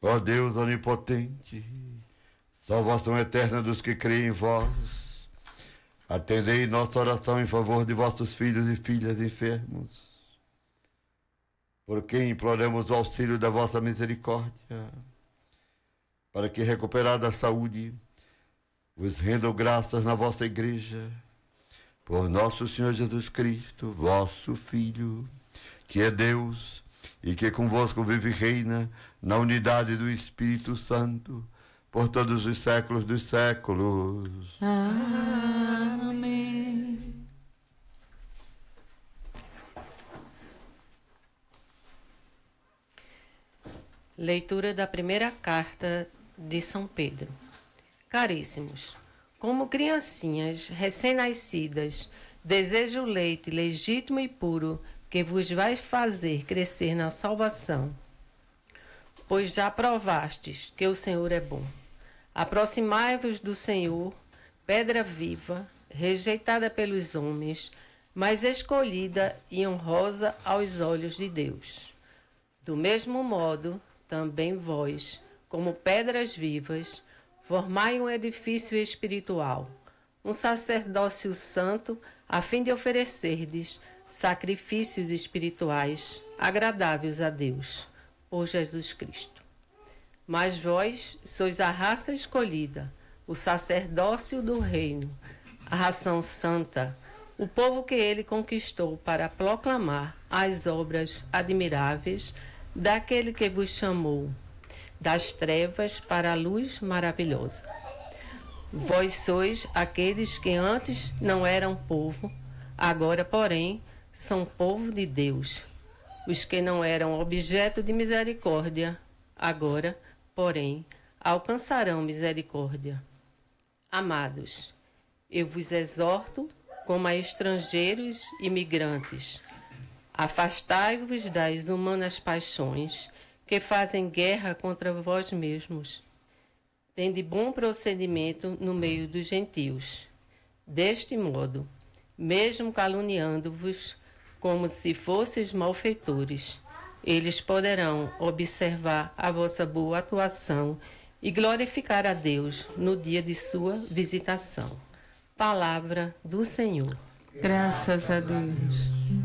Ó Deus onipotente, salvação eterna dos que creem em vós, atendei nossa oração em favor de vossos filhos e filhas enfermos, por quem imploramos o auxílio da vossa misericórdia, para que, recuperada a saúde, vos rendam graças na vossa igreja, por nosso Senhor Jesus Cristo, vosso Filho, que é Deus e que convosco vive e reina na unidade do Espírito Santo, por todos os séculos dos séculos. Amém. Leitura da primeira carta de São Pedro. Caríssimos, como criancinhas recém-nascidas, desejo o leite legítimo e puro que vos vai fazer crescer na salvação, pois já provastes que o Senhor é bom. Aproximai-vos do Senhor, pedra viva, rejeitada pelos homens, mas escolhida e honrosa aos olhos de Deus. Do mesmo modo, também vós, como pedras vivas, formai um edifício espiritual, um sacerdócio santo, a fim de oferecerdes sacrifícios espirituais agradáveis a Deus, por Jesus Cristo. Mas vós sois a raça escolhida, o sacerdócio do reino, a ração santa, o povo que ele conquistou para proclamar as obras admiráveis daquele que vos chamou das trevas para a luz maravilhosa. Vós sois aqueles que antes não eram povo, agora, porém, são povo de Deus. Os que não eram objeto de misericórdia, agora, porém, alcançarão misericórdia. Amados, eu vos exorto como a estrangeiros e migrantes. Afastai-vos das humanas paixões que fazem guerra contra vós mesmos. Tende bom procedimento no meio dos gentios. Deste modo, mesmo caluniando-vos como se fosseis malfeitores, eles poderão observar a vossa boa atuação e glorificar a Deus no dia de sua visitação. Palavra do Senhor. Graças a Deus.